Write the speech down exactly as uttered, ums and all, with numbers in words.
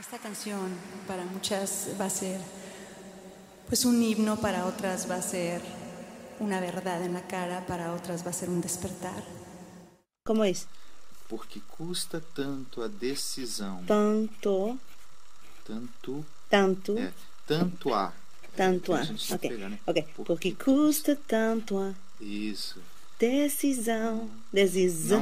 Esta canción para muchas va a ser pues un himno, para otras va a ser una verdad en la cara, para otras va a ser un despertar. Como es? Porque custa tanto a decisão. Tanto. Tanto. Tanto. É, tanto a. Tanto é, a. a gente Ok. pegar, né? Ok. Porque, Porque custa tanto a. Isso. Decisão. Decisão.